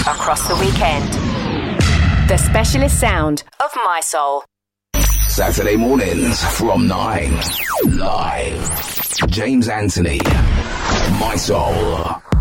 across the weekend. The specialist sound of My Soul. Saturday mornings from 9. Live. James Anthony. My Soul.